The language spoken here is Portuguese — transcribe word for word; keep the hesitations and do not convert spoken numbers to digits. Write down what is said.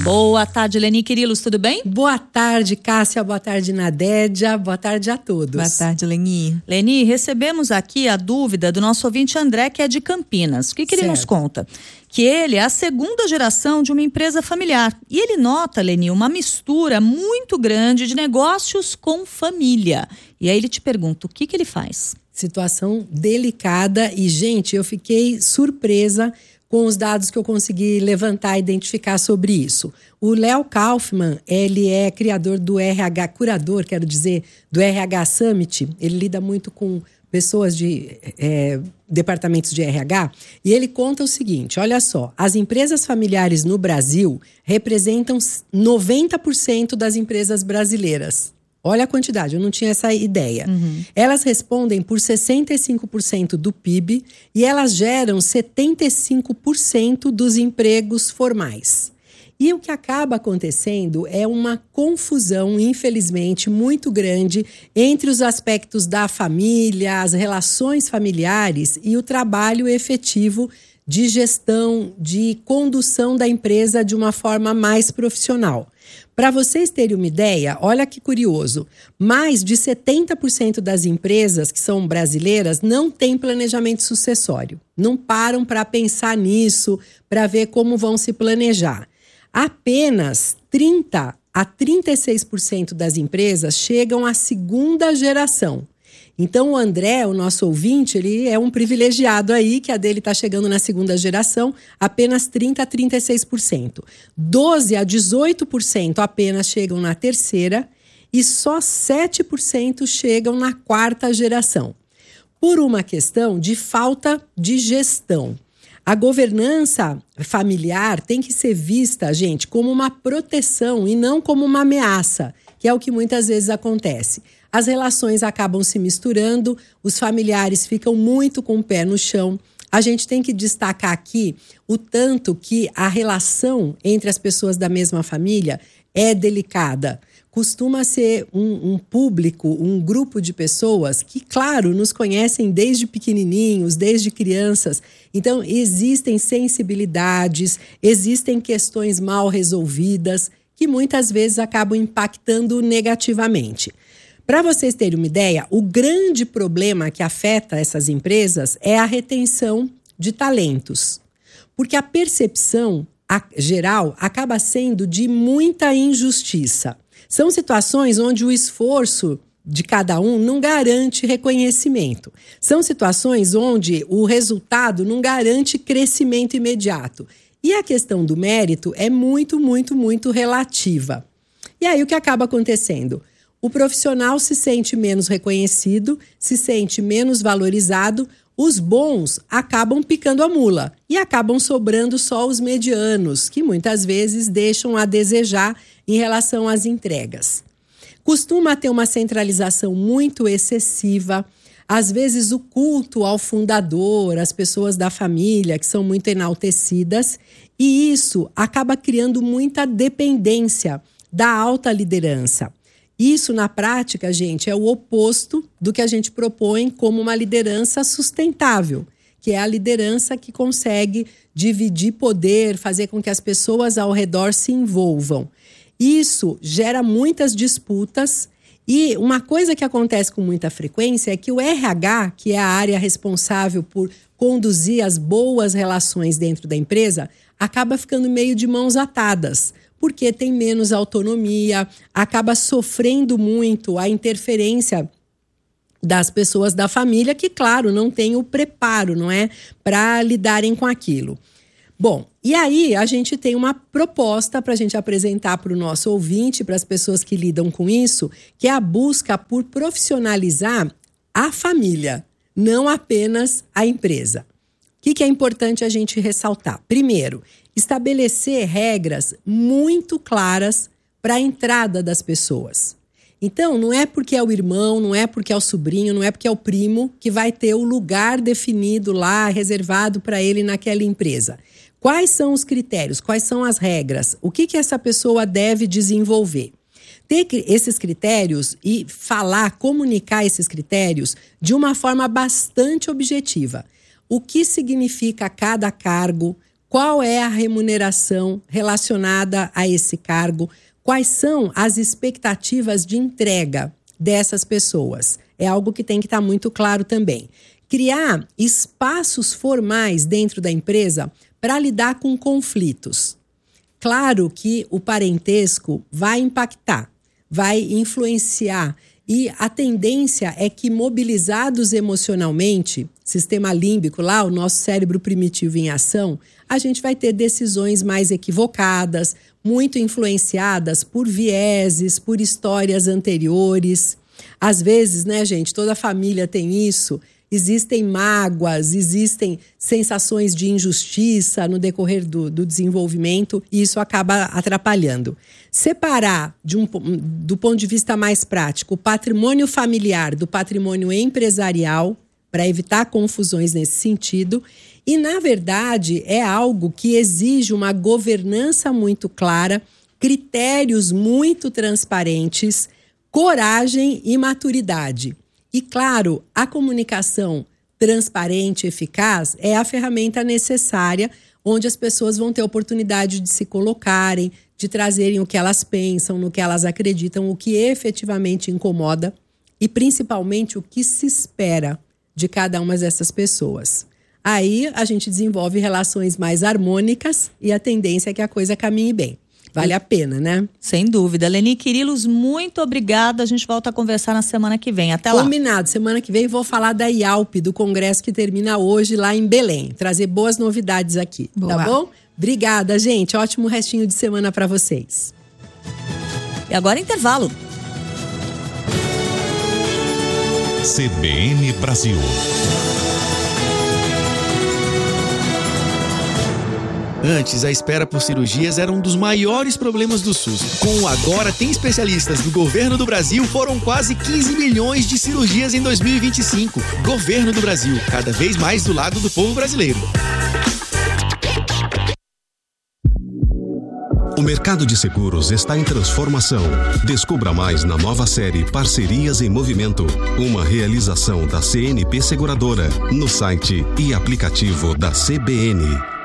Boa tarde, Leni Quirilos, tudo bem? Boa tarde, Cássia, boa tarde, Nadédia, boa tarde a todos. Boa tarde, Leni. Leni, recebemos aqui a dúvida do nosso ouvinte André, que é de Campinas. O que, que ele nos conta? Que ele é a segunda geração de uma empresa familiar. E ele nota, Leni, uma mistura muito grande de negócios com família. E aí ele te pergunta, o que, que ele faz? Situação delicada e, gente, eu fiquei surpresa com os dados que eu consegui levantar e identificar sobre isso. O Léo Kaufmann, ele é criador do R H, curador, quero dizer, do R H Summit. Ele lida muito com pessoas de é, departamentos de R H. E ele conta o seguinte, olha só, as empresas familiares no Brasil representam noventa por cento das empresas brasileiras. Olha a quantidade, eu não tinha essa ideia. Uhum. Elas respondem por sessenta e cinco por cento do P I B e elas geram setenta e cinco por cento dos empregos formais. E o que acaba acontecendo é uma confusão, infelizmente, muito grande entre os aspectos da família, as relações familiares e o trabalho efetivo de gestão, de condução da empresa de uma forma mais profissional. Para vocês terem uma ideia, olha que curioso, mais de setenta por cento das empresas que são brasileiras não têm planejamento sucessório. Não param para pensar nisso, para ver como vão se planejar. Apenas trinta a trinta e seis por cento das empresas chegam à segunda geração. Então o André, o nosso ouvinte, ele é um privilegiado aí, que a dele está chegando na segunda geração, apenas trinta a trinta e seis por cento. doze a dezoito por cento apenas chegam na terceira e só sete por cento chegam na quarta geração. Por uma questão de falta de gestão. A governança familiar tem que ser vista, gente, como uma proteção e não como uma ameaça, que é o que muitas vezes acontece. As relações acabam se misturando, os familiares ficam muito com o pé no chão. A gente tem que destacar aqui o tanto que a relação entre as pessoas da mesma família é delicada. Costuma ser um, um público, um grupo de pessoas que, claro, nos conhecem desde pequenininhos, desde crianças. Então, existem sensibilidades, existem questões mal resolvidas que muitas vezes acabam impactando negativamente. Para vocês terem uma ideia, o grande problema que afeta essas empresas é a retenção de talentos. Porque a percepção a, geral acaba sendo de muita injustiça. São situações onde o esforço de cada um não garante reconhecimento. São situações onde o resultado não garante crescimento imediato. E a questão do mérito é muito, muito, muito relativa. E aí o que acaba acontecendo? O profissional se sente menos reconhecido, se sente menos valorizado, os bons acabam picando a mula e acabam sobrando só os medianos, que muitas vezes deixam a desejar em relação às entregas. Costuma ter uma centralização muito excessiva, às vezes o culto ao fundador, às pessoas da família que são muito enaltecidas, e isso acaba criando muita dependência da alta liderança. Isso, na prática, gente, é o oposto do que a gente propõe como uma liderança sustentável, que é a liderança que consegue dividir poder, fazer com que as pessoas ao redor se envolvam. Isso gera muitas disputas e uma coisa que acontece com muita frequência é que o R H, que é a área responsável por conduzir as boas relações dentro da empresa, acaba ficando meio de mãos atadas, porque tem menos autonomia, acaba sofrendo muito a interferência das pessoas da família que, claro, não tem o preparo, não é, para lidarem com aquilo. Bom, e aí a gente tem uma proposta para a gente apresentar para o nosso ouvinte, para as pessoas que lidam com isso, que é a busca por profissionalizar a família, não apenas a empresa. O que, que é importante a gente ressaltar? Primeiro, estabelecer regras muito claras para a entrada das pessoas. Então, não é porque é o irmão, não é porque é o sobrinho, não é porque é o primo que vai ter o lugar definido lá, reservado para ele naquela empresa. Quais são os critérios? Quais são as regras? O que, que essa pessoa deve desenvolver? Ter esses critérios e falar, comunicar esses critérios de uma forma bastante objetiva. O que significa cada cargo? qual é a remuneração relacionada a esse cargo, quais são as expectativas de entrega dessas pessoas. É algo que tem que estar muito claro também. Criar espaços formais dentro da empresa para lidar com conflitos. Claro que o parentesco vai impactar, vai influenciar, e a tendência é que, mobilizados emocionalmente, sistema límbico lá, o nosso cérebro primitivo em ação, a gente vai ter decisões mais equivocadas, muito influenciadas por vieses, por histórias anteriores. Às vezes, né, gente, toda família tem isso. Existem mágoas, existem sensações de injustiça no decorrer do, do desenvolvimento e isso acaba atrapalhando. Separar, de um, do ponto de vista mais prático, o patrimônio familiar do patrimônio empresarial, para evitar confusões nesse sentido. E, na verdade, é algo que exige uma governança muito clara, critérios muito transparentes, coragem e maturidade. E, claro, a comunicação transparente e eficaz é a ferramenta necessária onde as pessoas vão ter oportunidade de se colocarem, de trazerem o que elas pensam, no que elas acreditam, o que efetivamente incomoda e, principalmente, o que se espera de cada uma dessas pessoas. Aí a gente desenvolve relações mais harmônicas e a tendência é que a coisa caminhe bem. Vale a pena, né? Sem dúvida. Leni Quirilos, muito obrigada. A gente volta a conversar na semana que vem. Até lá. Combinado. Semana que vem vou falar da I A L P, do congresso que termina hoje lá em Belém. Trazer boas novidades aqui. Boa. Tá bom? Obrigada, gente. Ótimo restinho de semana para vocês. E agora intervalo. C B N Brasil. Antes, a espera por cirurgias era um dos maiores problemas do SUS. Com o Agora Tem Especialistas do Governo do Brasil, foram quase quinze milhões de cirurgias em dois mil e vinte e cinco. Governo do Brasil, cada vez mais do lado do povo brasileiro. O mercado de seguros está em transformação. Descubra mais na nova série Parcerias em Movimento, uma realização da C N P Seguradora, no site e aplicativo da C B N.